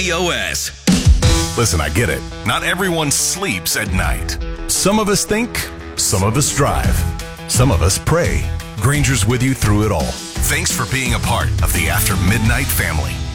EOS. Listen, I get it. Not everyone sleeps at night. Some of us think, some of us drive, some of us pray. Granger's with you through it all. Thanks for being a part of the After Midnight family.